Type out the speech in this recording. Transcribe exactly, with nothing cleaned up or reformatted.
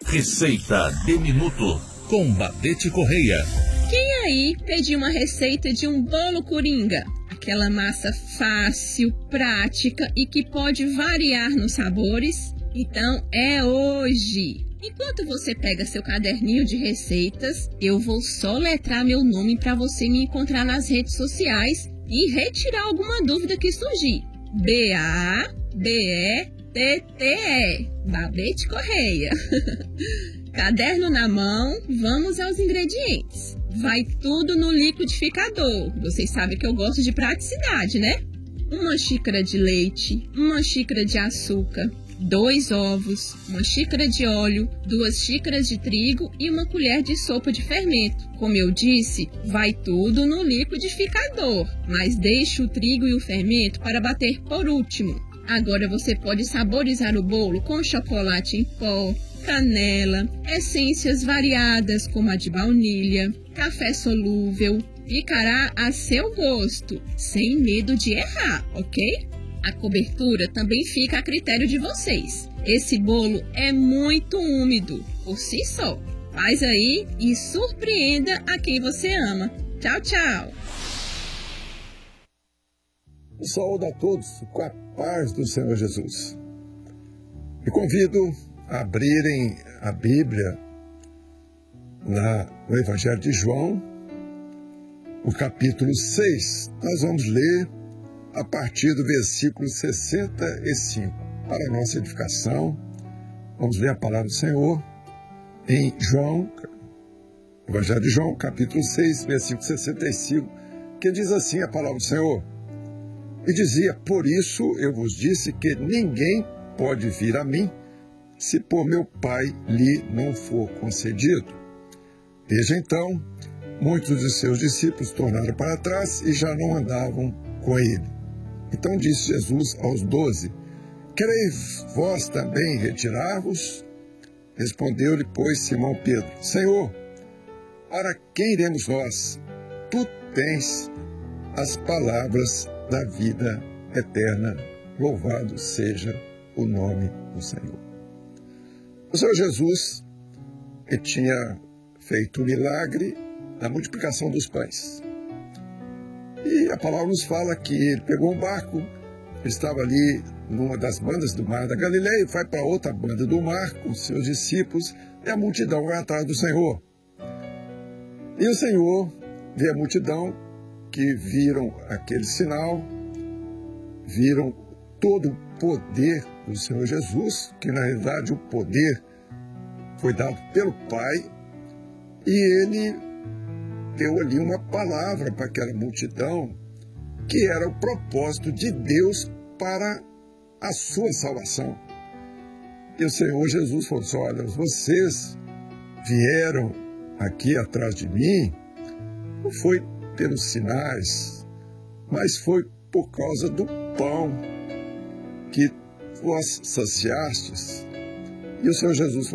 Receita de Minuto com Badete Correia. Quem aí pediu uma receita de um bolo coringa? Aquela massa fácil, prática e que pode variar nos sabores? Então é hoje! Enquanto você pega seu caderninho de receitas, eu vou soletrar meu nome para você me encontrar nas redes sociais e retirar alguma dúvida que surgir. B A B E T T E, Badete Correia. Caderno na mão, vamos aos ingredientes. Vai tudo no liquidificador. Vocês sabem que eu gosto de praticidade, né? Uma xícara de leite, uma xícara de açúcar, dois ovos, uma xícara de óleo, duas xícaras de trigo e uma colher de sopa de fermento. Como eu disse, vai tudo no liquidificador, mas deixe o trigo e o fermento para bater por último. Agora você pode saborizar o bolo com chocolate em pó, canela, essências variadas como a de baunilha, café solúvel, picará a seu gosto, sem medo de errar, ok? A cobertura também fica a critério de vocês. Esse bolo é muito úmido por si só. Faz aí e surpreenda a quem você ama. Tchau, tchau! Saúde a todos com a paz do Senhor Jesus. E convido a abrirem a Bíblia na, no Evangelho de João, o capítulo seis. Nós vamos ler a partir do versículo sessenta e cinco. Para a nossa edificação, vamos ler a palavra do Senhor em João, Evangelho de João, capítulo seis, versículo sessenta e cinco, que diz assim a palavra do Senhor. E dizia, por isso eu vos disse que ninguém pode vir a mim, se por meu Pai lhe não for concedido. Desde então, muitos de seus discípulos tornaram para trás e já não andavam com ele. Então disse Jesus aos doze, quereis vós também retirar-vos? Respondeu-lhe, pois, Simão Pedro, Senhor, para quem iremos nós? Tu tens as palavras da vida eterna. Louvado seja o nome do Senhor. O Senhor Jesus, que tinha feito o milagre da multiplicação dos pães. E a palavra nos fala que ele pegou um barco, estava ali numa das bandas do mar da Galileia, e vai para outra banda do mar com seus discípulos, e a multidão vai atrás do Senhor. E o Senhor vê a multidão que viram aquele sinal, viram todo o poder do Senhor Jesus, que na realidade o poder foi dado pelo Pai, e ele deu ali uma palavra para aquela multidão, que era o propósito de Deus para a sua salvação. E o Senhor Jesus falou assim, olha, vocês vieram aqui atrás de mim, não foi pelos sinais, mas foi por causa do pão que vós saciastes. E o Senhor Jesus